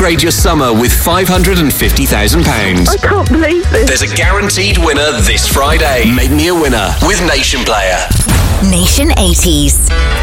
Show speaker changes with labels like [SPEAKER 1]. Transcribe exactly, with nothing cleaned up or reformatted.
[SPEAKER 1] upgrade your summer with five hundred fifty thousand pounds.
[SPEAKER 2] I can't believe this.
[SPEAKER 1] There's a guaranteed winner this Friday. Make me a winner with Nation Player.
[SPEAKER 3] Nation eighties.